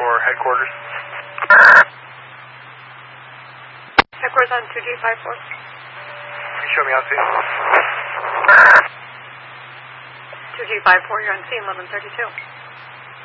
for headquarters. Headquarters on 2G54. Can you show me out, please? 2G54, you're on C1132.